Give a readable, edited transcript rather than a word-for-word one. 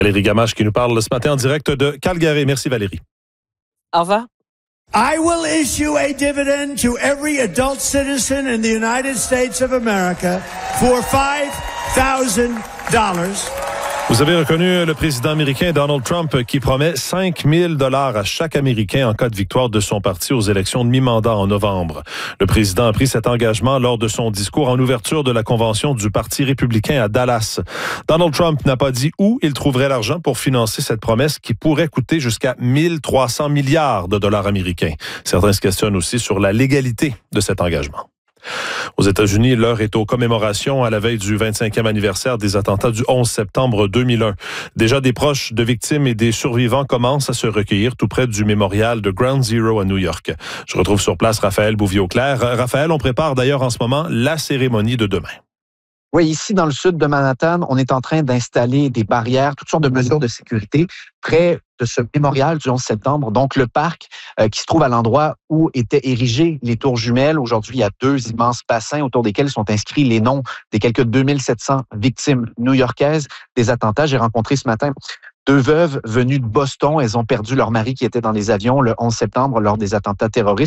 Valérie Gamache qui nous parle ce matin en direct de Calgary. Merci Valérie. Au revoir. I will issue a dividend to every adult citizen in the United States of America for $5,000. Vous avez reconnu le président américain Donald Trump qui promet 5 000 $ à chaque Américain en cas de victoire de son parti aux élections de mi-mandat en novembre. Le président a pris cet engagement lors de son discours en ouverture de la convention du Parti républicain à Dallas. Donald Trump n'a pas dit où il trouverait l'argent pour financer cette promesse qui pourrait coûter jusqu'à 1 300 milliards de dollars américains. Certains se questionnent aussi sur la légalité de cet engagement. Aux États-Unis, l'heure est aux commémorations à la veille du 25e anniversaire des attentats du 11 septembre 2001. Déjà, des proches de victimes et des survivants commencent à se recueillir tout près du mémorial de Ground Zero à New York. Je retrouve sur place Raphaël Bouvier-Auclair. Raphaël, on prépare d'ailleurs en ce moment la cérémonie de demain. Oui, ici, dans le sud de Manhattan, on est en train d'installer des barrières, toutes sortes de mesures de sécurité près de ce mémorial du 11 septembre. Donc, le parc qui se trouve à l'endroit où étaient érigées les tours jumelles. Aujourd'hui, il y a 2 immenses bassins autour desquels sont inscrits les noms des quelques 2700 victimes new-yorkaises des attentats. J'ai rencontré ce matin 2 veuves venues de Boston. Elles ont perdu leur mari qui était dans les avions le 11 septembre lors des attentats terroristes.